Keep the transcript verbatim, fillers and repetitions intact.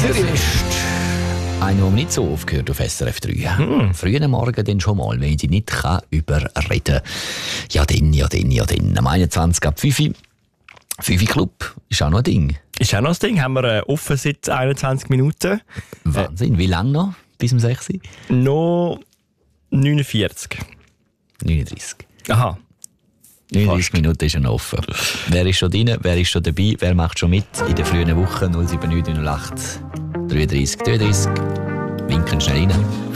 Zürich eine, die man nicht so oft gehört auf S R F drei. Hm. Frühen Morgen dann schon mal, wenn sie nicht kann überreden. Ja, dann, ja, dann, ja, dann. Am einundzwanzig ab fünf Uhr. fünf Uhr Club ist auch noch ein Ding. Ist auch noch ein Ding. Haben wir äh, offen seit einundzwanzig Minuten. Wahnsinn. Wie lange noch? Bis um sechs Uhr? Noch neunundvierzig. neununddreißig. Aha. neununddreißig Minuten ist noch offen. Wer ist schon drin? Wer ist schon dabei? Wer macht schon mit in der frühen Woche? null sieben neun null acht dreiunddreißig dreiunddreißig. Winken schnell rein.